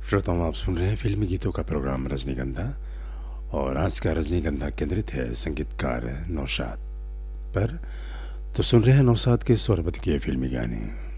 श्रोताओं, आप सुन रहे हैं फिल्मी गीतों का प्रोग्राम रजनीगंधा। और आज का रजनीगंधा केंद्रित है संगीतकार नौशाद पर। तो सुन रहे हैं नौशाद के स्वरबद्ध किए फिल्मी गाने।